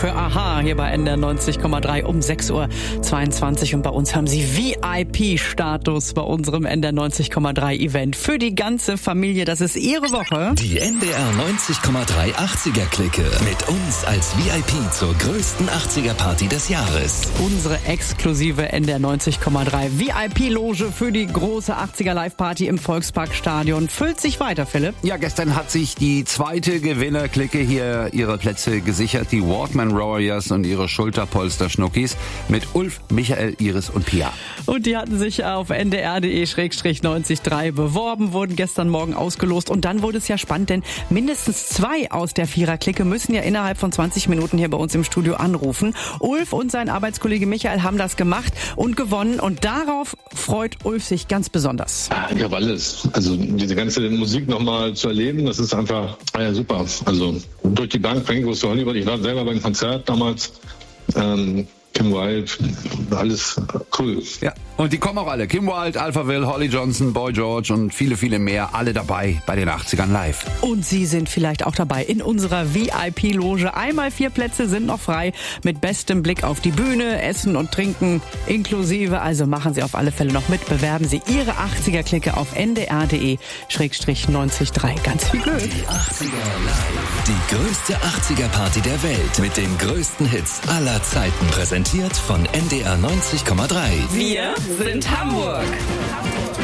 für Aha hier bei NDR 90,3 um 6:22 Uhr. Und bei uns haben Sie VIP-Status bei unserem NDR 90,3 Event für die ganze Familie. Das ist Ihre Woche. Die NDR 90,3 80er-Clique mit uns als VIP zur größten 80er-Party des Jahres. Unsere exklusive NDR 90,3 VIP-Loge für die große 80er-Live-Party im Volksparkstadion füllt sich weiter, Philipp. Ja, gestern hat sich die zweite Gewinnerclique hier ihre Plätze gesichert. Die Walkman Warriors und ihre Schulterpolster-Schnuckis mit Ulf, Michael, Iris und Pia. Und die hatten sich auf ndr.de/90.3 beworben, wurden gestern Morgen ausgelost. Und dann wurde es ja spannend, denn mindestens 2 aus der Vierer-Clique müssen ja innerhalb von 20 Minuten hier bei uns im Studio anrufen. Ulf und sein Arbeitskollege Michael haben das gemacht und gewonnen. Und darauf freut Ulf sich ganz besonders. Ja, alles. Also diese ganze Musik nochmal zu erleben, das ist einfach super. Also durch die Bank, Frank Goes to Hollywood, ich war selber beim Konzert damals, Kim Wilde, alles cool. Ja, und die kommen auch alle. Kim Wilde, Alphaville, Holly Johnson, Boy George und viele, viele mehr. Alle dabei bei den 80ern live. Und Sie sind vielleicht auch dabei in unserer VIP-Loge. Einmal 4 Plätze sind noch frei mit bestem Blick auf die Bühne, Essen und Trinken inklusive. Also machen Sie auf alle Fälle noch mit. Bewerben Sie Ihre 80er-Clique auf ndr.de/90.3. Ganz viel Glück. Die 80er live. Die größte 80er-Party der Welt mit den größten Hits aller Zeiten. Präsentiert von NDR 90,3. Wir sind Hamburg.